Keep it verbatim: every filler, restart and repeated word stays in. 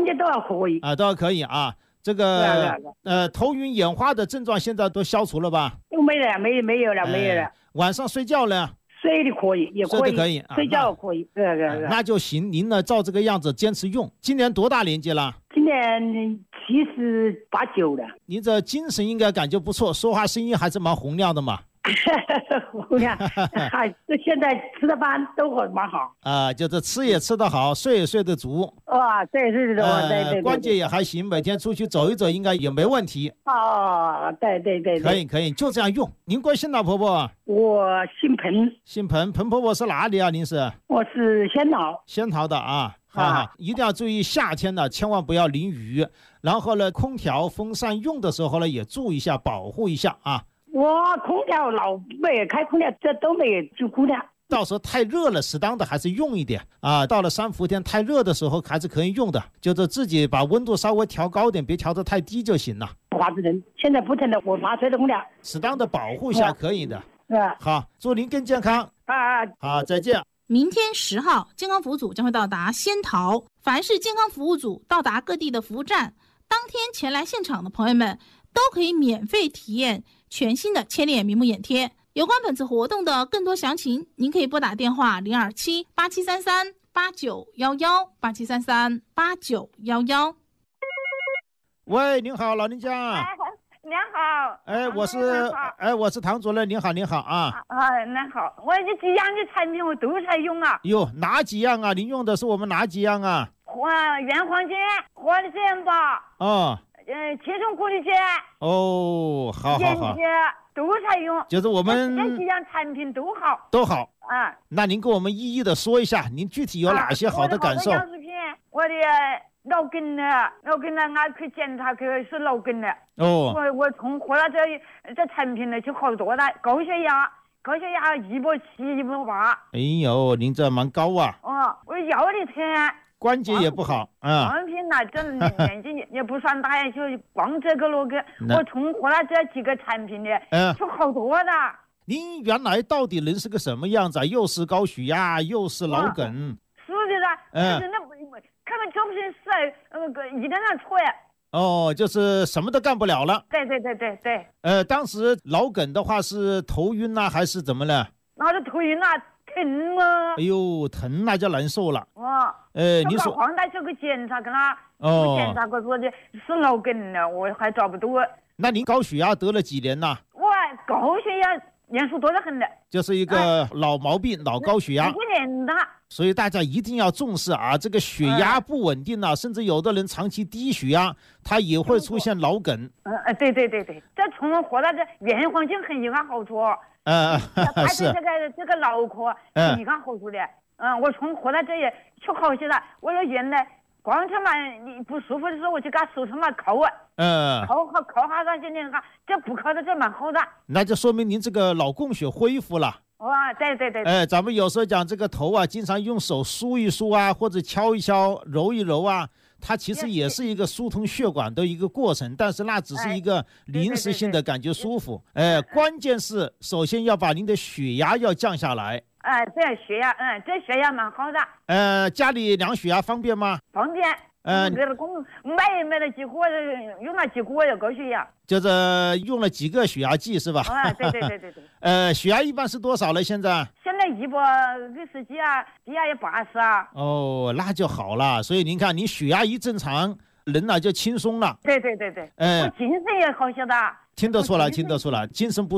关节都要可以啊，都要可以啊。这个呃头晕眼花的症状现在都消除了吧？ 都没了，没没有了，没有了。 晚上睡觉呢？ 睡的可以，也可以， 可以啊、 睡觉可以，对对对。 那就行，您呢照这个样子坚持用。今年多大年纪了？ 今年七十八九了。 您这精神应该感觉不错，说话声音还是蛮洪亮的嘛。 洪亮，还这现在吃的饭都很蛮好啊、呃，就是吃也吃得好，睡也睡得足。 哇，对对对， 呃、 对对对， 关节也还行，每天出去走一走应该也没问题。 哦，对对对， 可以可以，就这样用。您贵姓老婆婆？ 我姓彭。 姓彭，彭婆婆是哪里啊？您是？ 我是仙桃。 仙桃的啊。好好，一定要注意夏天呢，千万不要淋雨。然后呢，空调、风扇用的时候呢，也注意一下，保护一下啊。 我空调老没开空调，这都没就空调。 到时候太热了，适当的还是用一点啊。到了三伏天太热的时候，还是可以用的，就是自己把温度稍微调高点，别调得太低就行了。 华子人现在不成了，我怕吹的空调， 适当的保护一下可以的。 啊， 好，祝您更健康啊！ 好，再见。 明天十号，健康服务组将会到达仙桃，凡是健康服务组到达各地的服务站，当天前来现场的朋友们都可以免费体验全新的千脸明目眼贴。有关本次活动的更多详情，您可以拨打电话零二七八七三三八九幺幺八七三三八九幺幺。 喂，您好，老人家。 哎，您好。 哎，我是哎，我是唐主任，您好，您好啊。 啊，您好，我这几样的产品我都在用啊。 哟，哪几样啊？您用的是我们哪几样啊？ 哇，原黄金、活力健宝。 哦。 呃，切松固体碱。 哦，好好好。 都在用， 就是我们这几样产品都好， 都好啊。 那您跟我们一一的说一下，您具体有哪些好的感受？ 我的好多样品，我的脑梗呢，脑梗呢，俺去检查去是脑梗了。 哦。 我我从喝了这这产品呢，就好多了，高血压，高血压一百七、一百八。 哎呦，您这蛮高啊。 哦，我腰的疼。 关节也不好啊。 产品呢，这年纪也不算大呀，就光这个那个，我从喝了这几个产品的，嗯，就好多了。 您原来到底人是个什么样子啊？又是高血压，又是脑梗。 是的啦，嗯，那不根本就不是是那个一点点错呀。 哦，就是什么都干不了了。 对对对对对。 呃，当时脑梗的话是头晕啊，还是怎么了？ 那是头晕啊。疼啊！ 哎呦，疼那就难受了。 哇！ 呃，你说黄大这个检查跟他哦， 检查过说的是脑梗了，我还找不到。 那您高血压得了几年了？ 我高血压年数多得很了， 就是一个老毛病，哎、老高血压。 五年的。 所以大家一定要重视啊！这个血压不稳定啊，嗯、甚至有的人长期低血压，他也会出现脑梗。 嗯呃，对对对对，这从喝了这原黄金很有个好处。 呃， 他对这个这个脑壳是一个好处的。嗯，我从喝了这也就好些了。我说原来光他妈你不舒服的时候，我就给他手上嘛抠啊。嗯。抠好抠下那些年哈，这不抠的这蛮好的。 那就说明您这个脑供血恢复了。 哇，对对对。 哎，咱们有时候讲这个头啊，经常用手梳一梳啊，或者敲一敲、揉一揉啊。它其实也是一个疏通血管的一个过程，但是那只是一个临时性的感觉舒服。哎，呃、关键是首先要把您的血压要降下来。 哎、呃，这血压，嗯，这血压蛮好的。 呃，家里量血压方便吗？ 方便。呃，给了公买买了几个，用了几个要高血压。 就是用了几个血压计是吧？ 啊，对对对对对。 呃，血压一般是多少了？现在？ 现在一百六十几啊，低压也八十啊。 哦，那就好了。所以您看，你血压一正常，人呢就轻松了。 对对对对。 呃， 我精神也好些的。 听得出来，听得出来，精神不。